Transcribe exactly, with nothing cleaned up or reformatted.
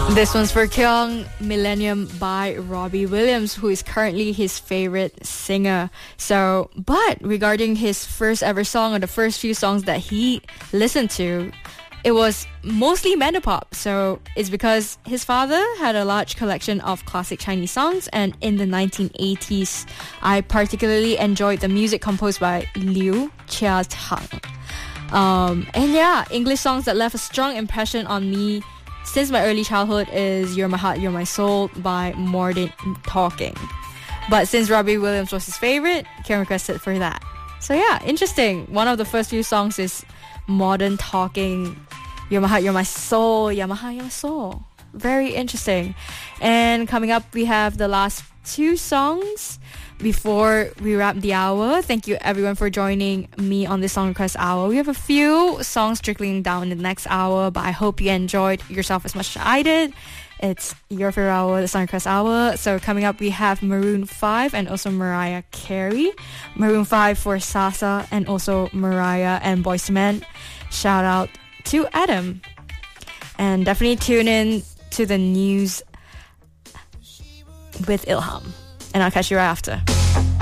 This one's for Kyung, Millennium by Robbie Williams, who is currently his favorite singer. So, but regarding his first ever song, or the first few songs that he listened to, it was mostly Mandopop. So it's because his father had a large collection of classic Chinese songs, and in the nineteen eighties, I particularly enjoyed the music composed by Liu Chia-tang. Um, and yeah, English songs that left a strong impression on me since my early childhood is You're My Heart, You're My Soul by Modern Talking. But since Robbie Williams was his favorite, Karen requested for that. So yeah, interesting. One of the first few songs is Modern Talking, You're My Heart, You're My Soul, You're My Heart, You're My Soul. Very interesting. And coming up, we have the last two songs before we wrap the hour. Thank you everyone for joining me on this song request hour. We have a few songs trickling down in the next hour, but I hope you enjoyed yourself as much as I did. It's your favorite hour, the song request hour. So coming up, we have Maroon five and also Mariah Carey. Maroon five for Sasa, and also Mariah and Boyz two Men. Shout out to Adam. And definitely tune in to the news with Ilham. And I'll catch you right after.